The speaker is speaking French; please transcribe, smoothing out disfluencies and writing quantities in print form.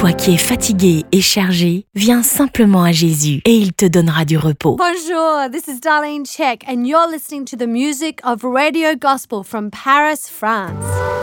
Toi qui es fatigué et chargé, viens simplement à Jésus et il te donnera du repos. Bonjour, this is Darlene Check and you're listening to the music of Radio Gospel from Paris, France.